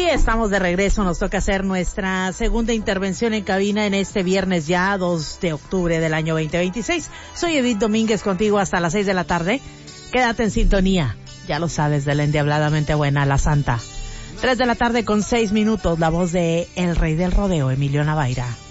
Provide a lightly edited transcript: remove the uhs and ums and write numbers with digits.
estamos de regreso. Nos toca hacer nuestra segunda intervención en cabina en este viernes ya 2 de octubre del año 2026. Soy Edith Domínguez, contigo hasta las 6 de la tarde. Quédate en sintonía. Ya lo sabes, de la endiabladamente buena, la santa. 3 de la tarde con 6 minutos, la voz de el rey del rodeo, Emilio Navaira.